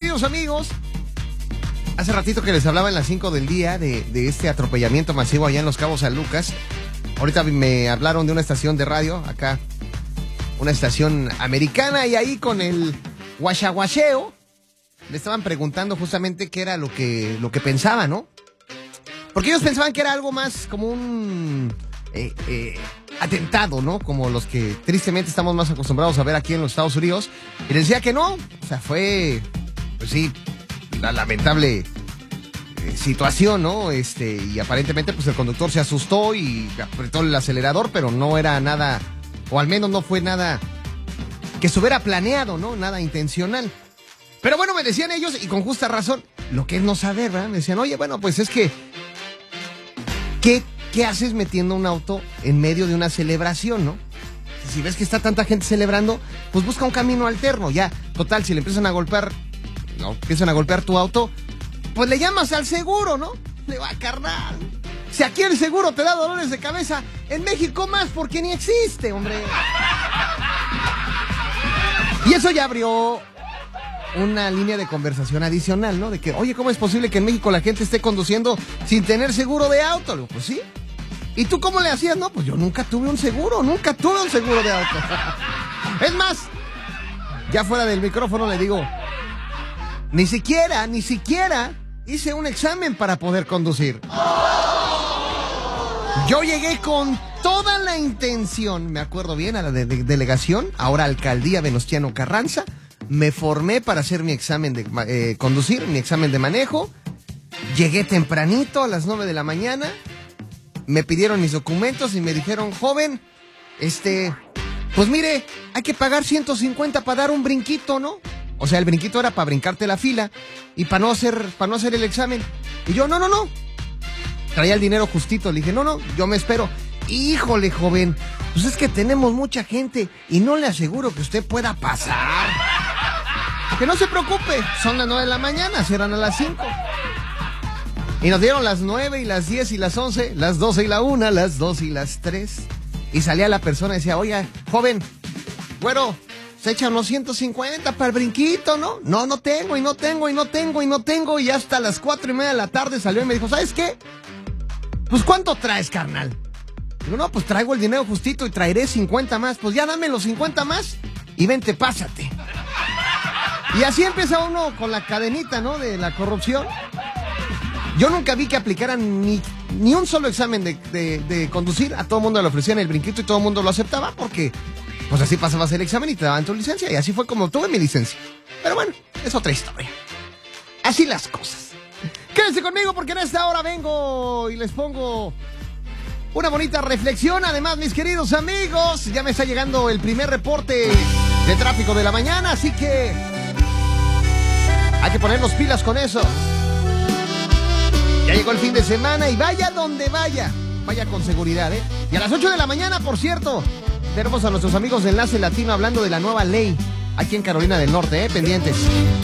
queridos amigos, hace ratito que les hablaba en las 5 del día de este atropellamiento masivo allá en Los Cabos San Lucas. Ahorita me hablaron de una estación de radio, acá, una estación americana, y ahí con el guachaguacheo le estaban preguntando justamente qué era lo que pensaban, ¿no? Porque ellos pensaban que era algo más como un atentado, ¿no? Como los que tristemente estamos más acostumbrados a ver aquí en los Estados Unidos. Y les decía que no, o sea, fue, pues sí, la lamentable situación, ¿no? Y aparentemente pues el conductor se asustó y apretó el acelerador, pero no era nada, o al menos no fue nada que estuviera planeado, ¿no? Nada intencional. Pero bueno, me decían ellos, y con justa razón, lo que es no saber, ¿verdad? Me decían, oye, bueno, pues es que, ¿qué haces metiendo un auto en medio de una celebración, no? Si ves que está tanta gente celebrando, pues busca un camino alterno, ya. Total, si le empiezan a golpear tu auto, pues le llamas al seguro, ¿no? Le va, carnal. Si aquí el seguro te da dolores de cabeza, en México más, porque ni existe, hombre. Y eso ya abrió una línea de conversación adicional, ¿no? De que, oye, ¿cómo es posible que en México la gente esté conduciendo sin tener seguro de auto? Le digo, pues sí. ¿Y tú cómo le hacías? No, pues yo nunca tuve un seguro de auto. Es más, ya fuera del micrófono le digo, ni siquiera hice un examen para poder conducir. Yo llegué con toda la intención, me acuerdo bien, a la delegación, ahora alcaldía Venustiano Carranza. Me formé para hacer mi examen de conducir, mi examen de manejo. Llegué tempranito a las 9 de la mañana. Me pidieron mis documentos y me dijeron, joven, pues mire, hay que pagar 150 para dar un brinquito, ¿no? O sea, el brinquito era para brincarte la fila y para no hacer el examen. Y yo, no. Traía el dinero justito. Le dije, no, yo me espero. Híjole, joven, pues es que tenemos mucha gente y no le aseguro que usted pueda pasar. Que no se preocupe, son las 9 de la mañana, cierran a las 5. Y nos dieron las 9 y las 10 y las 11, las 12 y la 1, las 2 y las 3. Y salía la persona y decía, oiga, joven, güero, se echa unos 150 para el brinquito, ¿no? No tengo. Y hasta las 4:30 de la tarde salió y me dijo, ¿sabes qué? Pues ¿cuánto traes, carnal? Digo, no, pues traigo el dinero justito y traeré 50 más. Pues ya dame los 50 más y vente, pásate. Y así empieza uno con la cadenita, ¿no? De la corrupción. Yo nunca vi que aplicaran ni un solo examen de conducir. A todo el mundo le ofrecían el brinquito y todo el mundo lo aceptaba porque, pues así pasabas el examen y te daban tu licencia. Y así fue como tuve mi licencia. Pero bueno, es otra historia. Así las cosas. Quédense conmigo porque en esta hora vengo y les pongo una bonita reflexión. Además, mis queridos amigos, ya me está llegando el primer reporte de tráfico de la mañana, así que hay que ponernos pilas con eso. Ya llegó el fin de semana y vaya donde vaya con seguridad, ¿eh? Y a las 8 de la mañana, por cierto, tenemos a nuestros amigos de Enlace Latino hablando de la nueva ley aquí en Carolina del Norte, pendientes.